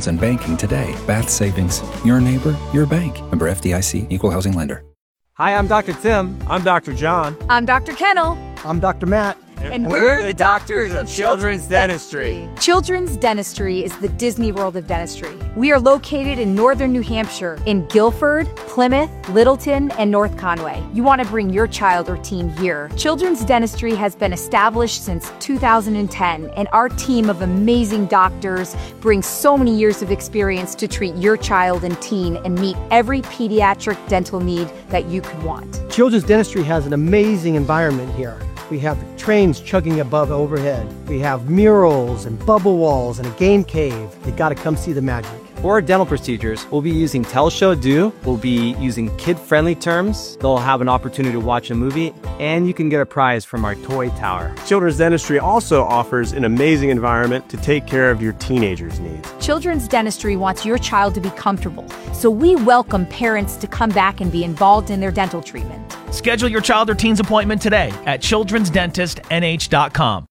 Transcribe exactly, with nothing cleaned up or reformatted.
loans and banking today. Bath Savings, your neighbor, your bank. Member F D I C, Equal Housing Lender. Hi, I'm Doctor Tim. I'm Doctor John. I'm Doctor Kennel. I'm Doctor Matt. And we're the doctors of Children's Dentistry. Children's Dentistry is the Disney World of dentistry. We are located in northern New Hampshire, in Guilford, Plymouth, Littleton, and North Conway. You want to bring your child or teen here. Children's Dentistry has been established since two thousand ten, and our team of amazing doctors brings so many years of experience to treat your child and teen and meet every pediatric dental need that you could want. Children's Dentistry has an amazing environment here. We have trains chugging above overhead. We have murals and bubble walls and a game cave. You gotta come see the magic. For our dental procedures, we'll be using Tell Show Do. We'll be using kid-friendly terms. They'll have an opportunity to watch a movie, and you can get a prize from our toy tower. Children's Dentistry also offers an amazing environment to take care of your teenagers' needs. Children's Dentistry wants your child to be comfortable, so we welcome parents to come back and be involved in their dental treatment. Schedule your child or teen's appointment today at children's dentist N H dot com.